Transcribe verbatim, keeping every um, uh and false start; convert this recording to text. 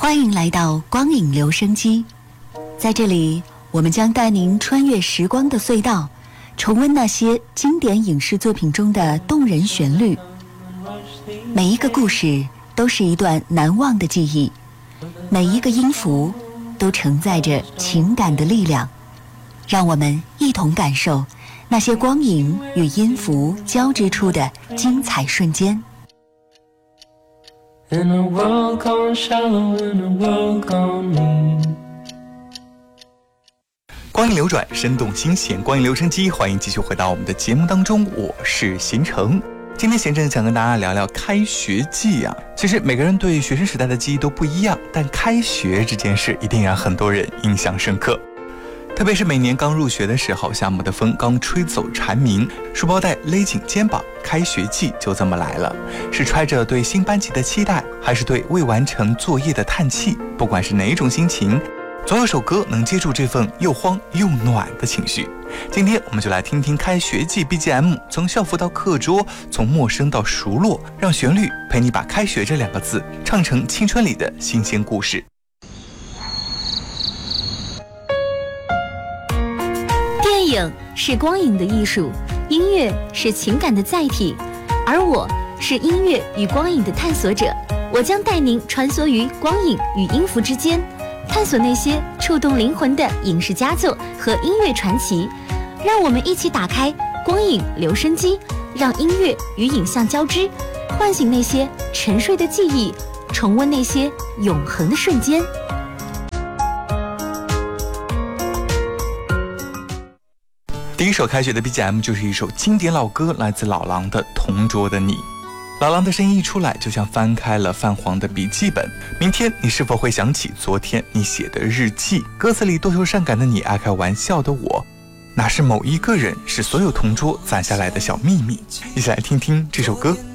欢迎来到光影留声机，在这里我们将带您穿越时光的隧道，重温那些经典影视作品中的动人旋律。每一个故事都是一段难忘的记忆，每一个音符都承载着情感的力量。让我们一同感受那些光影与音符交织出的精彩瞬间。 In a world gone shallow, in a world gone mean。 光影流转，生动新鲜，光影留声机，欢迎继续回到我们的节目当中，我是贤成。今天贤正想跟大家聊聊开学季啊。其实每个人对学生时代的记忆都不一样，但开学这件事一定让很多人印象深刻。特别是每年刚入学的时候，夏末的风刚吹走蝉鸣，书包带勒紧肩膀，开学季就这么来了。是揣着对新班级的期待，还是对未完成作业的叹气？不管是哪一种心情，总有首歌能接住这份又慌又暖的情绪。今天我们就来听听开学季 B G M， 从校服到课桌，从陌生到熟络，让旋律陪你把开学这两个字唱成青春里的新鲜故事。 电影是光影的艺术，音乐是情感的载体，而我是音乐与光影的探索者。我将带您穿梭于光影与音符之间，探索那些触动灵魂的影视佳作和音乐传奇。让我们一起打开光影留声机，让音乐与影像交织，唤醒那些沉睡的记忆，重温那些永恒的瞬间。 第一首开学的 B G M 就是一首经典老歌，来自老狼的《同桌的你》。老狼的声音一出来，就像翻开了泛黄的笔记本。明天你是否会想起昨天你写的日记？歌词里多愁善感的你，爱开玩笑的我，哪是某一个人，是所有同桌攒下来的小秘密。一起来听听这首歌。